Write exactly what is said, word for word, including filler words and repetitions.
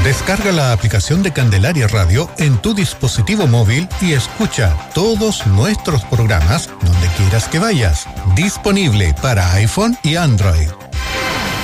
Descarga la aplicación de Candelaria Radio en tu dispositivo móvil y escucha todos nuestros programas donde quieras que vayas. Disponible para iPhone y Android.